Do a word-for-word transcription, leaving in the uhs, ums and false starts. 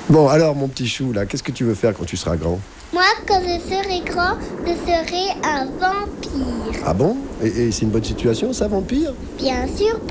Bon, alors, mon petit chou, là, qu'est-ce que tu veux faire quand tu seras grand? Moi, quand je serai grand, je serai un vampire. Ah bon? Et, et c'est une bonne situation, ça, vampire? Bien sûr.